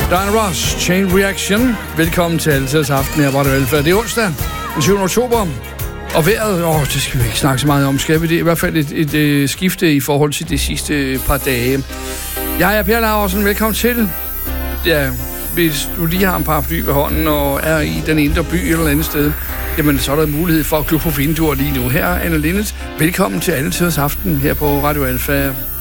Diana Ross, Chain Reaction. Velkommen til Altidets Aften her, hvor det velfærd. Det er onsdag, den 7. oktober. Og vejret, det skal vi ikke snakke så meget om. Skal vi det? I hvert fald et skifte i forhold til de sidste par dage. Jeg er Per Laursen, velkommen til. Ja, hvis du lige har en paraply ved hånden og er i den indre by eller andet sted, jamen så er der mulighed for at glo på vinduer lige nu. Her er Anne Linnet. Velkommen til Altidets Aften her på Radio Alfa.